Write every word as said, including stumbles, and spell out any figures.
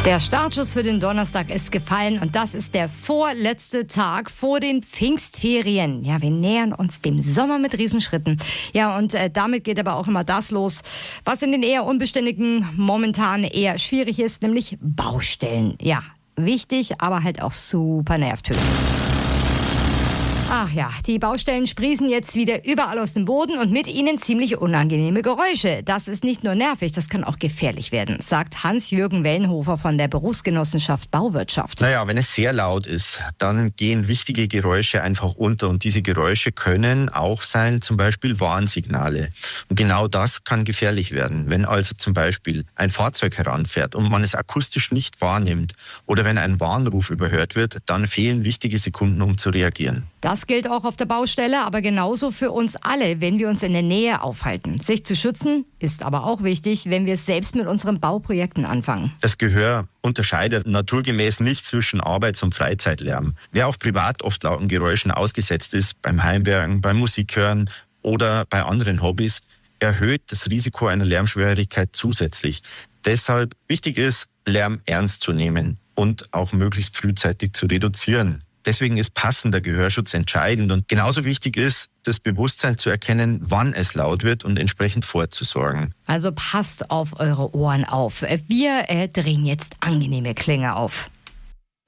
Der Startschuss für den Donnerstag ist gefallen und das ist der vorletzte Tag vor den Pfingstferien. Ja, wir nähern uns dem Sommer mit Riesenschritten. Ja, und äh, damit geht aber auch immer das los, was in den eher unbeständigen momentan eher schwierig ist, nämlich Baustellen. Ja, wichtig, aber halt auch super nervtötend. Ach ja, die Baustellen sprießen jetzt wieder überall aus dem Boden und mit ihnen ziemlich unangenehme Geräusche. Das ist nicht nur nervig, das kann auch gefährlich werden, sagt Hans-Jürgen Wellenhofer von der Berufsgenossenschaft Bauwirtschaft. Naja, wenn es sehr laut ist, dann gehen wichtige Geräusche einfach unter und diese Geräusche können auch sein, zum Beispiel Warnsignale. Und genau das kann gefährlich werden, wenn also zum Beispiel ein Fahrzeug heranfährt und man es akustisch nicht wahrnimmt oder wenn ein Warnruf überhört wird, dann fehlen wichtige Sekunden, um zu reagieren. Das gilt auch auf der Baustelle, aber genauso für uns alle, wenn wir uns in der Nähe aufhalten. Sich zu schützen ist aber auch wichtig, wenn wir es selbst mit unseren Bauprojekten anfangen. Das Gehör unterscheidet naturgemäß nicht zwischen Arbeits- und Freizeitlärm. Wer auch privat oft lauten Geräuschen ausgesetzt ist, beim Heimwerken, beim Musikhören oder bei anderen Hobbys, erhöht das Risiko einer Lärmschwierigkeit zusätzlich. Deshalb wichtig ist, Lärm ernst zu nehmen und auch möglichst frühzeitig zu reduzieren. Deswegen ist passender Gehörschutz entscheidend und genauso wichtig ist, das Bewusstsein zu erkennen, wann es laut wird und entsprechend vorzusorgen. Also passt auf eure Ohren auf. Wir äh, drehen jetzt angenehme Klänge auf.